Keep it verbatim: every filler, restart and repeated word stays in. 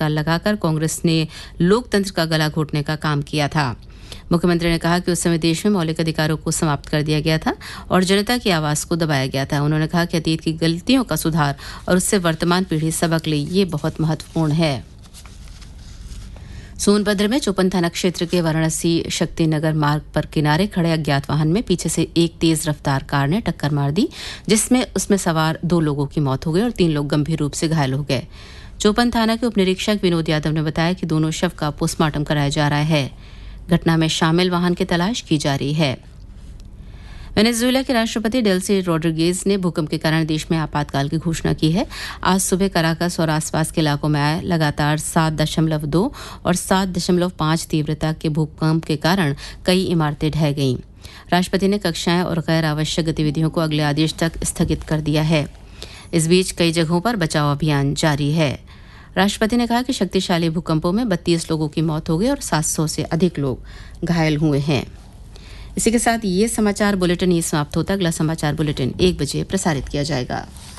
सरकार लगाकर कांग्रेस ने लोकतंत्र का गला घोटने का काम किया था। मुख्यमंत्री ने कहा कि उस समय देश में मौलिक अधिकारों को समाप्त कर दिया गया था और जनता की आवाज को दबाया गया था। उन्होंने कहा कि अतीत की गलतियों का सुधार और उससे वर्तमान पीढ़ी सबक ले, ये बहुत महत्वपूर्ण है। सोनभद्र में चौपन थाना क्षेत्र के वाराणसी शक्तिनगर मार्ग पर किनारे खड़े अज्ञात वाहन में पीछे से एक तेज रफ्तार कार ने टक्कर मार दी, जिसमें उसमें सवार दो लोगों की मौत हो गई और तीन लोग गंभीर रूप से घायल हो गए। चौपन थाना के उप निरीक्षक विनोद यादव ने बताया कि दोनों शव का पोस्टमार्टम कराया जा रहा है। घटना में शामिल वाहन की तलाश की जा रही है। वेनेजुएला के राष्ट्रपति डेल्सी रोड्रिगेज ने भूकंप के कारण देश में आपातकाल की घोषणा की है। आज सुबह कराकस और आसपास के इलाकों में आए लगातार सात दशमलव दो और सात दशमलव पाँच तीव्रता के भूकंप के कारण कई इमारतें ढह गईं। राष्ट्रपति ने कक्षाएं और गैर आवश्यक गतिविधियों को अगले आदेश तक स्थगित कर दिया है। इस बीच कई जगहों पर बचाव अभियान जारी है। राष्ट्रपति ने कहा कि शक्तिशाली भूकंपों में बत्तीस लोगों की मौत हो गई और सात सौ से अधिक लोग घायल हुए हैं। इसी के साथ ये समाचार बुलेटिन ये समाप्त होता। अगला समाचार बुलेटिन एक बजे प्रसारित किया जाएगा।